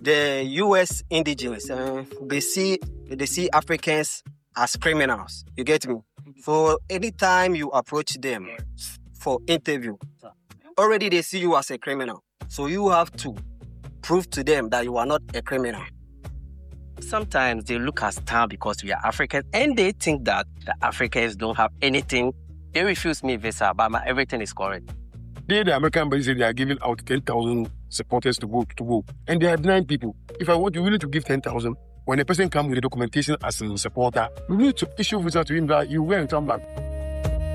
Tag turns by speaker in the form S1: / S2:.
S1: the US indigenous, they see Africans as criminals. You get me? So anytime you approach them for interview, already they see you as a criminal. So you have to prove to them that you are not a criminal.
S2: Sometimes they look at town because we are Africans and they think that the Africans don't have anything. They refuse me visa, but everything is correct.
S3: The American embassy, they are giving out 10,000 supporters to go. And they are denying people. If I want you really to give 10,000, when a person comes with the documentation as a supporter, you need to issue visa to him that you will come back.